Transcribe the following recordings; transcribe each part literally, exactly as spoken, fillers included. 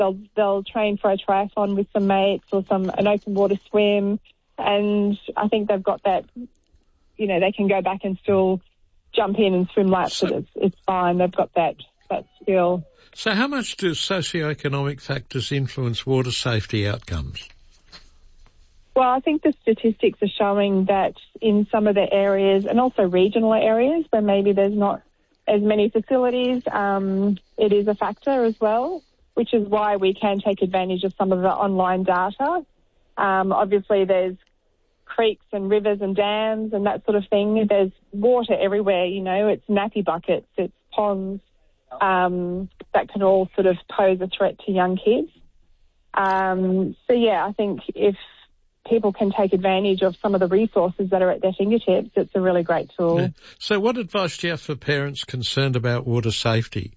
They'll they'll train for a triathlon with some mates or some an open water swim, and I think they've got that. You know, they can go back and still jump in and swim laps, so, but it's it's fine. They've got that that skill. So, how much do socioeconomic factors influence water safety outcomes? Well, I think the statistics are showing that in some of the areas, and also regional areas where maybe there's not as many facilities, um, it is a factor as well, which is why we can take advantage of some of the online data. Um, obviously, there's creeks and rivers and dams and that sort of thing. There's water everywhere, you know, it's nappy buckets, it's ponds, um, that can all sort of pose a threat to young kids. Um, so, yeah, I think if people can take advantage of some of the resources that are at their fingertips, it's a really great tool. Yeah. So what advice do you have for parents concerned about water safety?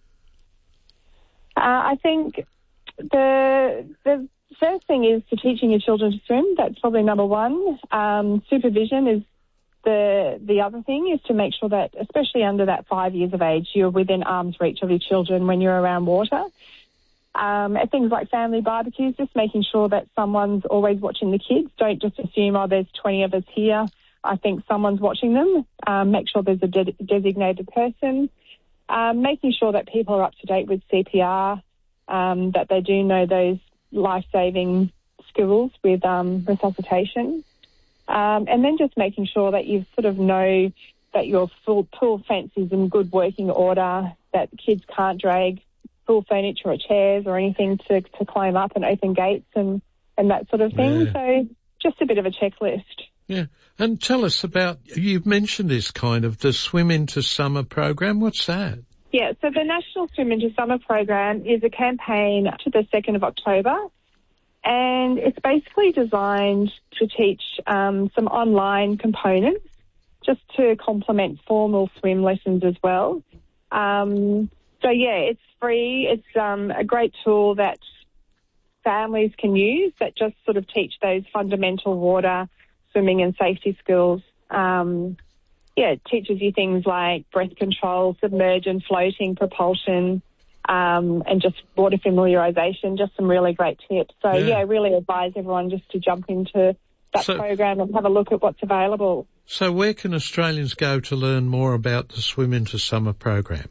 Uh, I think the the first thing is to teaching your children to swim. That's probably number one. Um, supervision is the the other thing, is to make sure that, especially under that five years of age, you're within arm's reach of your children when you're around water. Um, things like family barbecues, just making sure that someone's always watching the kids. Don't just assume, oh, there's twenty of us here. I think someone's watching them. Um, make sure there's a de- designated person. Um, making sure that people are up to date with C P R, um, that they do know those life-saving skills with um, resuscitation. Um, and then just making sure that you sort of know that your full pool fence is in good working order, that kids can't drag pool furniture or chairs or anything to, to climb up and open gates and, and that sort of thing. Yeah. So just a bit of a checklist. Yeah. And tell us about, you've mentioned this kind of, the Swim Into Summer program. What's that? Yeah, so the National Swim Into Summer program is a campaign to the second of October, and it's basically designed to teach um, some online components just to complement formal swim lessons as well. Um, so, yeah, it's free. It's um, a great tool that families can use that just sort of teach those fundamental water, swimming and safety skills. Um, yeah, it teaches you things like breath control, submerge and floating, propulsion, um, and just water familiarisation, just some really great tips. So, yeah, I really advise everyone just to jump into that so, program and have a look at what's available. So where can Australians go to learn more about the Swim Into Summer program?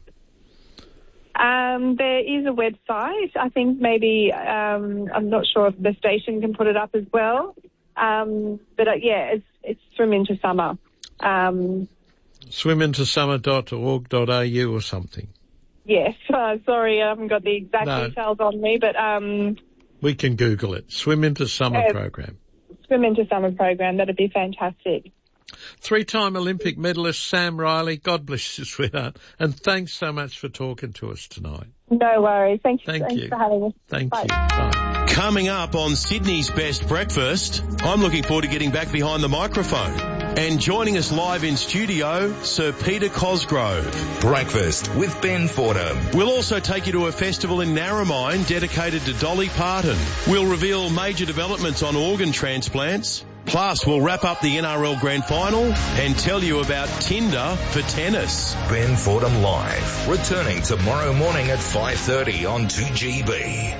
Um, there is a website. I think maybe, um, I'm not sure if the station can put it up as well. Um, but, uh, yeah, it's, it's Swim Into Summer. Um, swim into summer dot org dot a u or something. Yes. Uh, sorry, I haven't got the exact no. details on me, but... Um, we can Google it. Swim Into Summer uh, program. Swim Into Summer program. That'd be fantastic. Three-time Olympic medalist Sam Riley, God bless you, sweetheart, and thanks so much for talking to us tonight. No worries. Thank you, Thank thanks you. for having us. Thank Bye. you. Bye. Coming up on Sydney's Best Breakfast, I'm looking forward to getting back behind the microphone. And joining us live in studio, Sir Peter Cosgrove. Breakfast with Ben Fordham. We'll also take you to a festival in Narromine dedicated to Dolly Parton. We'll reveal major developments on organ transplants. Plus, we'll wrap up the N R L Grand Final and tell you about Tinder for tennis. Ben Fordham Live, returning tomorrow morning at five thirty on two G B.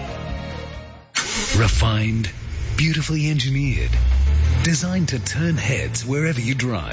Refined, beautifully engineered, designed to turn heads wherever you drive.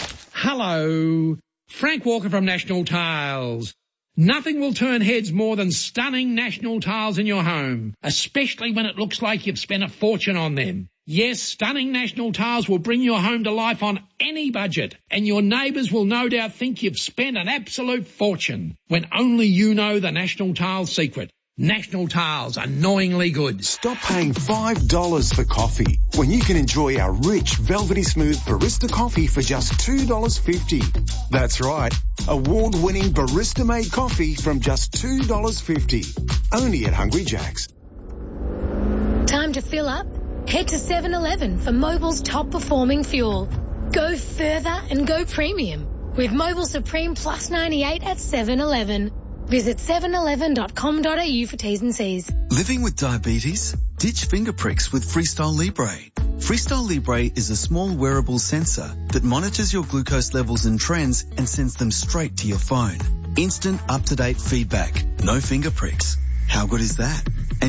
Hello, Frank Walker from National Tiles. Nothing will turn heads more than stunning National Tiles in your home, especially when it looks like you've spent a fortune on them. Yes, stunning National Tiles will bring your home to life on any budget, and your neighbours will no doubt think you've spent an absolute fortune, when only you know the National Tiles secret. National Tiles, annoyingly good. Stop paying five dollars for coffee when you can enjoy our rich, velvety smooth barista coffee for just two dollars fifty. That's right, award-winning barista-made coffee from just two dollars fifty. Only at Hungry Jack's. Time to fill up? Head to seven eleven for Mobil's top-performing fuel. Go further and go premium with Mobil Supreme Plus ninety-eight at seven eleven. Visit seven eleven dot com dot a u for T's and C's. Living with diabetes? Ditch finger pricks with Freestyle Libre. Freestyle Libre is a small wearable sensor that monitors your glucose levels and trends and sends them straight to your phone. Instant, up-to-date feedback. No finger pricks. How good is that?